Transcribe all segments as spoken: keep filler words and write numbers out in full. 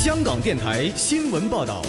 香港电台新闻报道。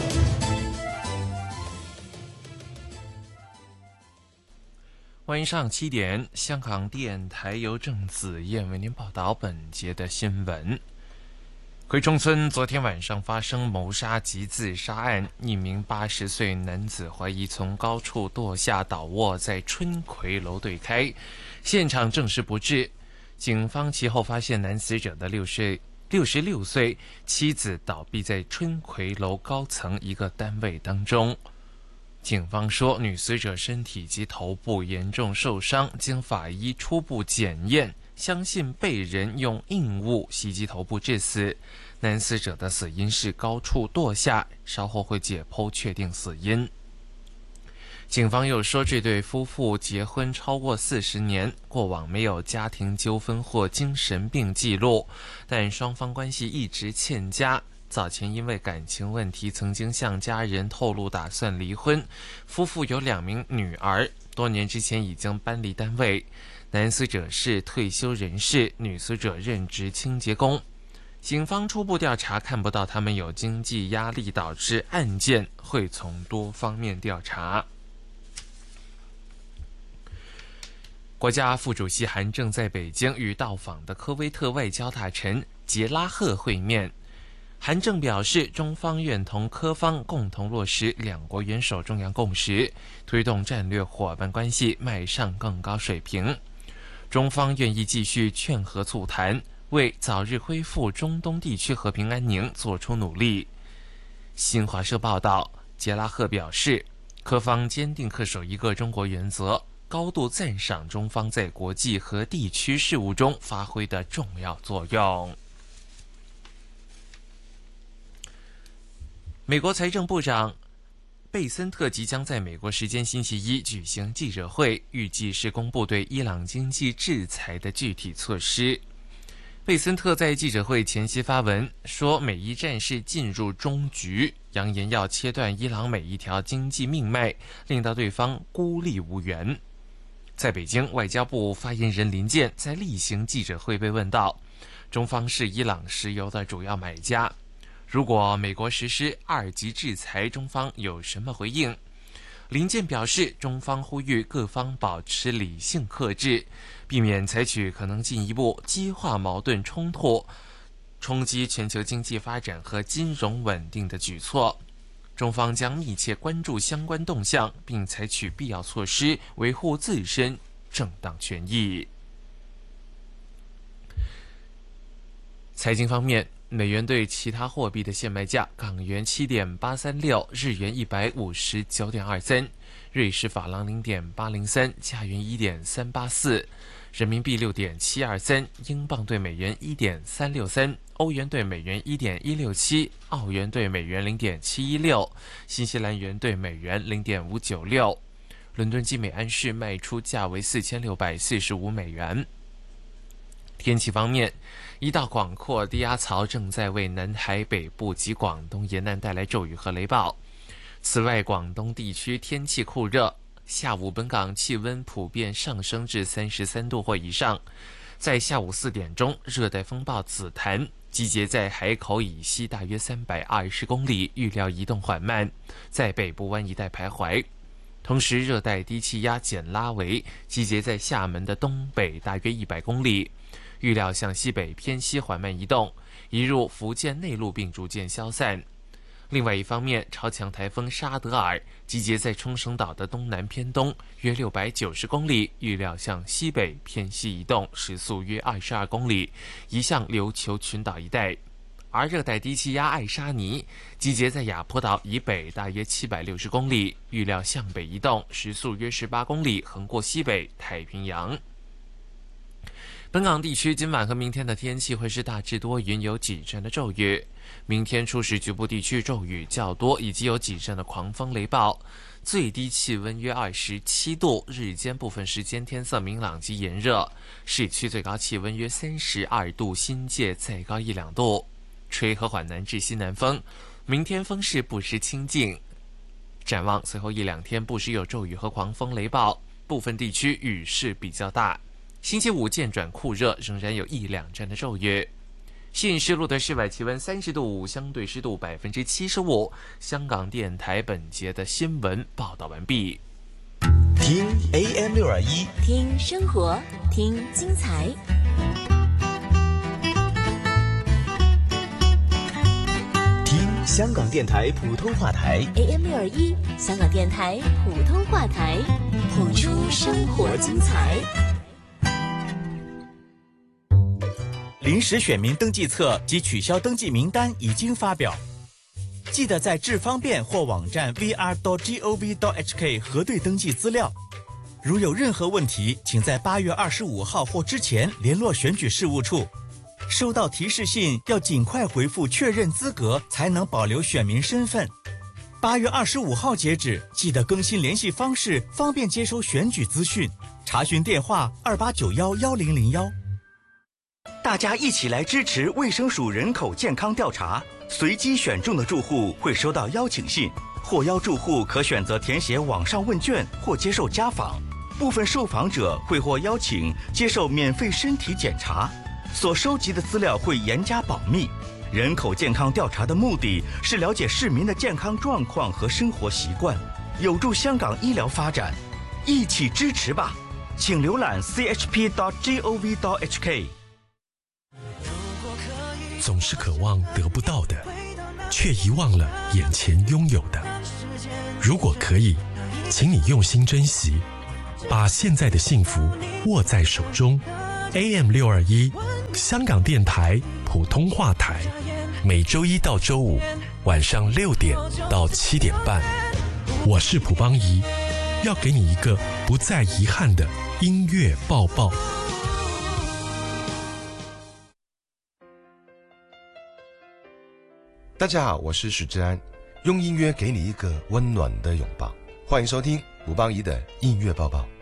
欢迎上七点，香港电台由郑子燕为您报道本节的新闻。葵涌村昨天晚上发生谋杀及自杀案，一名八十岁男子怀疑从高处堕下倒卧在春葵楼对开，现场证实不治。警方其后发现男死者的六十六十六岁妻子倒闭在春葵楼高层一个单位当中。警方说，女死者身体及头部严重受伤，经法医初步检验，相信被人用硬物袭击头部致死。男死者的死因是高处堕下，稍后会解剖确定死因。警方又说，这对夫妇结婚超过四十年，过往没有家庭纠纷或精神病记录，但双方关系一直欠佳。早前因为感情问题曾经向家人透露打算离婚，夫妇有两名女儿，多年之前已经搬离单位。男死者是退休人士，女死者任职清洁工。警方初步调查看不到他们有经济压力导致案件，会从多方面调查。国家副主席韩正在北京与到访的科威特外交大臣杰拉赫会面。韩正表示，中方愿同科方共同落实两国元首中央共识，推动战略伙伴关系迈上更高水平。中方愿意继续劝和促谈，为早日恢复中东地区和平安宁做出努力。新华社报道，杰拉赫表示，科方坚定恪守一个中国原则，高度赞赏中方在国际和地区事务中发挥的重要作用。美国财政部长贝森特即将在美国时间星期一举行记者会，预计是公布对伊朗经济制裁的具体措施。贝森特在记者会前夕发文说，美伊战事进入终局，扬言要切断伊朗每一条经济命脉，令到对方孤立无援。在北京，外交部发言人林健在例行记者会被问到，中方是伊朗石油的主要买家，如果美国实施二级制裁，中方有什么回应？林健表示，中方呼吁各方保持理性克制，避免采取可能进一步激化矛盾冲突、冲击全球经济发展和金融稳定的举措。中方将密切关注相关动向，并采取必要措施，维护自身正当权益。财经方面，美元对其他货币的现卖价：港元七点八三六，日元一百五十九点二三，瑞士法郎零点八零三，加元一点三八四，人民币六点七二三，英镑对美元一点三六三，欧元对美元一点一六七，澳元对美元零点七一六，新西兰元对美元零点五九六。伦敦基美安市卖出价为四千六百四十五美元。天气方面，一道广阔低压槽正在为南海北部及广东沿岸带来骤雨和雷暴。此外，广东地区天气酷热，下午本港气温普遍上升至三十三度或以上。在下午四点钟，热带风暴紫檀集结在海口以西大约三百二十公里，预料移动缓慢，在北部湾一带徘徊。同时，热带低气压简拉维集结在厦门的东北大约一百公里，预料向西北偏西缓慢移动，移入福建内陆并逐渐消散。另外一方面，超强台风沙德尔集结在冲绳岛的东南偏东约六百九十公里，预料向西北偏西移动，时速约二十二公里，移向琉球群岛一带。而热带低气压艾沙尼集结在亚婆岛以北大约七百六十公里，预料向北移动，时速约十八公里，横过西北太平洋。本港地区今晚和明天的天气会是大致多云，有几阵的骤雨。明天初时局部地区骤雨较多，以及有几阵的狂风雷暴。最低气温约二十七度，日间部分时间天色明朗及炎热，市区最高气温约三十二度，新界再高一两度。吹和缓南至西南风，明天风势不时清劲。展望随后一两天不时有骤雨和狂风雷暴，部分地区雨势比较大。星期五渐转酷热，仍然有一两阵的骤雨。 现时录的室外气温三十度，相对湿度百分之七十五。香港电台本节的新闻报道完毕。 听 A M 六二一， 听生活，听精彩。 听香港电台普通话台 A M 六二一，香港电台普通话台，谱出生活精彩。 临时选民登记册及取消登记名单已经发表，记得在智方便或网站 v r dot gov dot h k 核对登记资料。如有任何问题，请在八月二十五号或之前联络选举事务处。收到提示信要尽快回复确认资格，才能保留选民身份。八月二十五号截止，记得更新联系方式，方便接收选举资讯。查询电话二八九幺幺零零幺。大家一起来支持卫生署人口健康调查，随机选中的住户会收到邀请信，获邀住户可选择填写网上问卷或接受家访。部分受访者会获邀请接受免费身体检查，所收集的资料会严加保密。人口健康调查的目的是了解市民的健康状况和生活习惯，有助香港医疗发展，一起支持吧！请浏览 c h p dot gov dot h k。 总是渴望得不到的，却遗忘了眼前拥有的。如果可以，请你用心珍惜，把现在的幸福握在手中。A M 六二一，香港电台普通话台，每周一到周五晚上六点到七点半，我是蒲邦仪，要给你一个不再遗憾的音乐抱抱。 大家好，我是许志安，用音乐给你一个温暖的拥抱。欢迎收听蒲邦仪的音乐抱抱。